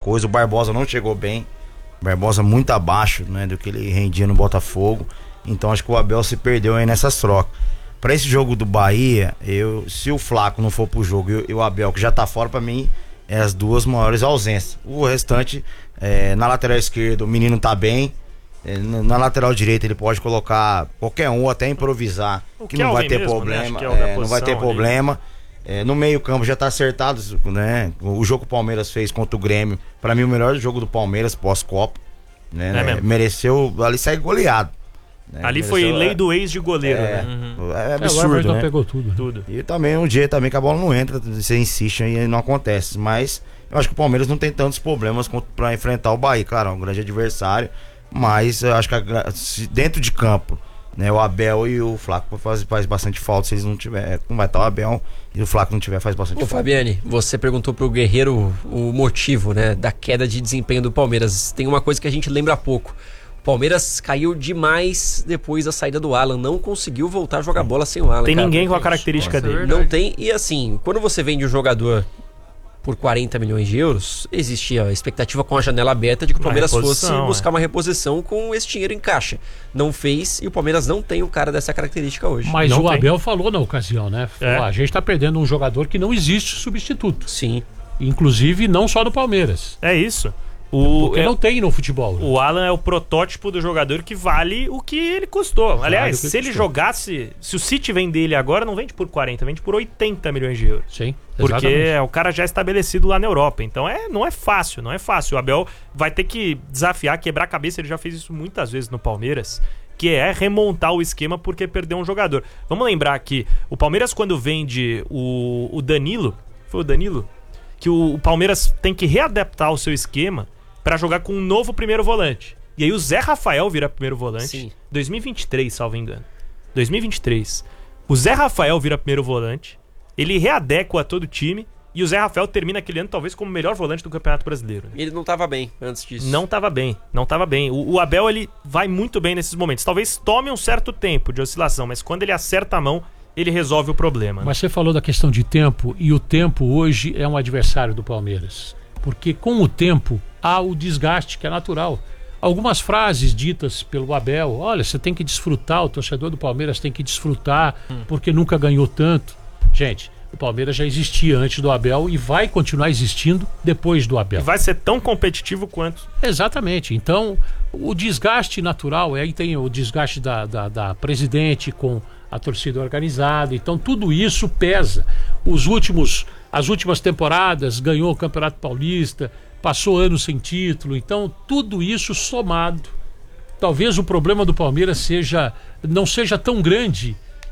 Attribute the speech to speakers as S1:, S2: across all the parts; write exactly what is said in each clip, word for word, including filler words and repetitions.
S1: coisa. O Barbosa não chegou bem. O Barbosa muito abaixo, né, do que ele rendia no Botafogo. Então acho que o Abel se perdeu aí nessas trocas. Pra esse jogo do Bahia, eu, se o Flaco não for pro jogo e, e o Abel, que já tá fora, pra mim, é as duas maiores ausências. O restante, é, na lateral esquerda, o menino tá bem. É, na lateral direita ele pode colocar qualquer um, até improvisar, que, que não vai ter mesmo, problema. Né? É, não vai ter ali. problema. É, no meio campo já tá acertado, né? O jogo que o Palmeiras fez contra o Grêmio, pra mim o melhor jogo do Palmeiras pós-Copa, né? É mereceu, ali sai goleado. Né?
S2: Ali
S1: mereceu,
S2: foi lei
S1: é,
S2: do ex de goleiro,
S1: é,
S2: né?
S1: Uhum. É absurdo, é, né?
S3: Pegou tudo.
S2: tudo.
S1: E também um dia também que a bola não entra, você insiste e não acontece. Mas eu acho que o Palmeiras não tem tantos problemas pra enfrentar o Bahia. Claro, é um grande adversário, mas eu acho que a, dentro de campo, né, o Abel e o Flaco faz, faz bastante falta. Se eles não tiver, não vai estar o Abel e o Flaco não tiver, faz bastante
S4: Ô,
S1: falta.
S4: Fabiane, você perguntou pro Guerreiro o motivo, né, da queda de desempenho do Palmeiras. Tem uma coisa que a gente lembra há pouco. O Palmeiras caiu demais depois da saída do Alan, não conseguiu voltar a jogar bola sem o Alan.
S2: Tem
S4: cara.
S2: ninguém com a característica
S4: Nossa,
S2: dele.
S4: Não tem, e assim, quando você vende um jogador por quarenta milhões de euros, existia a expectativa com a janela aberta de que o Palmeiras fosse buscar é. uma reposição com esse dinheiro em caixa. Não fez, e o Palmeiras não tem um cara dessa característica hoje.
S3: Mas
S4: não
S3: o
S4: tem.
S3: Abel falou na ocasião, né? Falou,
S2: É.
S3: a gente tá perdendo um jogador que não existe substituto.
S4: Sim.
S3: Inclusive não só do Palmeiras.
S2: É isso. O,
S3: Porque
S2: é,
S3: não tem no futebol. Né?
S2: O Alan é o protótipo do jogador que vale o que ele custou. Aliás,
S3: Vale
S2: se ele
S3: custou.
S2: jogasse, se o City vende ele agora, não vende por quarenta, vende por oitenta milhões de euros.
S3: Sim,
S2: Porque
S3: exatamente.
S2: é o cara já estabelecido lá na Europa. Então é, não é fácil, não é fácil. O Abel vai ter que desafiar, quebrar a cabeça. Ele já fez isso muitas vezes no Palmeiras, que é remontar o esquema porque perdeu um jogador. Vamos lembrar que o Palmeiras, quando vende o, o Danilo, foi o Danilo? Que o, o Palmeiras tem que readaptar o seu esquema pra jogar com um novo primeiro volante. E aí o Zé Rafael vira primeiro volante.
S4: Sim.
S2: dois mil e vinte e três, salvo engano. dois mil e vinte e três. O Zé Rafael vira primeiro volante. Ele readequa todo o time. E o Zé Rafael termina aquele ano talvez como o melhor volante do Campeonato Brasileiro. Né?
S4: Ele não estava bem antes disso.
S2: Não estava bem, não estava bem. O, o Abel, ele vai muito bem nesses momentos. Talvez tome um certo tempo de oscilação, mas quando ele acerta a mão, ele resolve o problema. Né?
S3: Mas você falou da questão de tempo, e o tempo hoje é um adversário do Palmeiras. Porque com o tempo há o desgaste que é natural. Algumas frases ditas pelo Abel, olha, você tem que desfrutar, o torcedor do Palmeiras tem que desfrutar, hum. porque nunca ganhou tanto. Gente, o Palmeiras já existia antes do Abel e vai continuar existindo depois do Abel.
S2: E vai ser tão competitivo quanto.
S3: Exatamente. Então, o desgaste natural, aí tem o desgaste da, da, da presidente com a torcida organizada, então tudo isso pesa. Os últimos, as últimas temporadas ganhou o Campeonato Paulista, passou anos sem título, então tudo isso somado. Talvez o problema do Palmeiras seja, não seja tão grande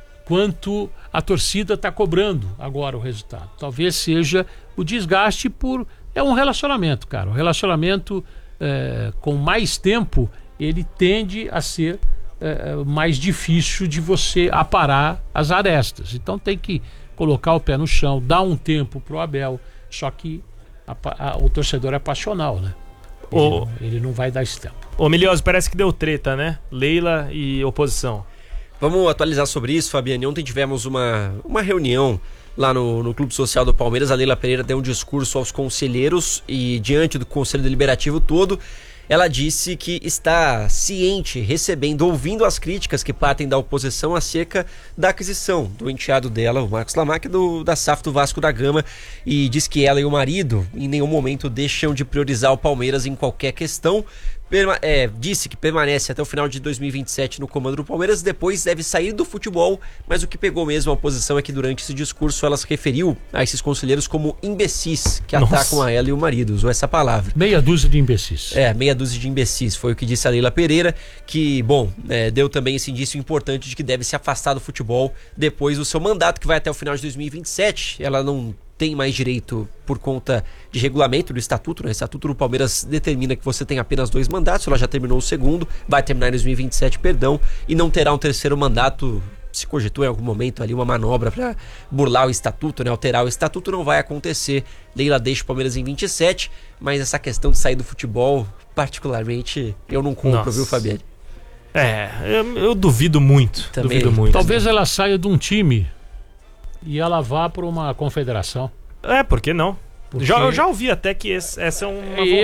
S3: quanto a torcida está cobrando agora o resultado. Talvez seja o desgaste por... É um relacionamento, cara. O relacionamento é, com mais tempo, ele tende a ser é, mais difícil de você aparar as arestas. Então tem que colocar o pé no chão, dar um tempo pro Abel, só que a, a, o torcedor é passional, né? Ele,
S2: Ô,
S3: não, ele não vai dar esse tempo.
S2: Ô Milioso, parece que deu treta, né? Leila e oposição.
S4: Vamos atualizar sobre isso, Fabiane. Ontem tivemos uma, uma reunião lá no, no Clube Social do Palmeiras. A Leila Pereira deu um discurso aos conselheiros e diante do Conselho Deliberativo todo, ela disse que está ciente, recebendo, ouvindo as críticas que partem da oposição acerca da aquisição do enteado dela, o Marcos Lamac, do, da S A F do Vasco da Gama, e diz que ela e o marido em nenhum momento deixam de priorizar o Palmeiras em qualquer questão. Perma- é, disse que permanece até o final de dois mil e vinte e sete no comando do Palmeiras, depois deve sair do futebol, mas o que pegou mesmo a oposição é que durante esse discurso ela se referiu a esses conselheiros como imbecis que
S2: Nossa.
S4: atacam a ela e o marido, usou essa palavra.
S3: Meia dúzia de imbecis.
S4: É, meia dúzia de imbecis, foi o que disse a Leila Pereira, que, bom, é, deu também esse indício importante de que deve se afastar do futebol depois do seu mandato, que vai até o final de dois mil e vinte e sete. Ela não tem mais direito por conta de regulamento do estatuto, né? O estatuto do Palmeiras determina que você tem apenas dois mandatos, ela já terminou o segundo, vai terminar em dois mil e vinte e sete, perdão, e não terá um terceiro mandato. Se cogitou em algum momento ali uma manobra para burlar o estatuto, né? Alterar o estatuto, não vai acontecer. Leila deixa o Palmeiras em vinte e sete, mas essa questão de sair do futebol, particularmente, eu não compro,
S2: Nossa.
S4: viu, Fabiane?
S2: É, eu, eu duvido muito.
S4: Também.
S2: Duvido muito.
S3: Talvez ela saia de um time e ela vá para uma confederação.
S2: É, por que não?
S3: Porque-
S2: Já, eu já ouvi até que esse- essa é uma
S3: E